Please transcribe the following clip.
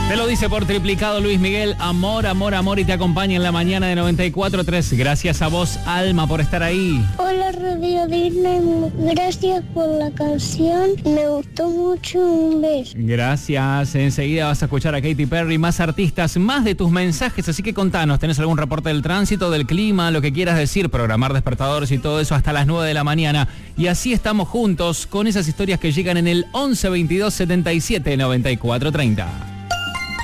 Te lo dice por triplicado Luis Miguel, amor, amor, amor, y te acompaña en la mañana de 94.3. Gracias a vos, Alma, por estar ahí. Hola, Radio Disney, gracias por la canción, me gustó mucho, un beso. Gracias, enseguida vas a escuchar a Katy Perry, más artistas, más de tus mensajes, así que contanos, ¿tenés algún reporte del tránsito, del clima, lo que quieras decir, programar despertadores y todo eso hasta las 9 de la mañana? Y así estamos juntos con esas historias que llegan en el 11 22 77 94 30.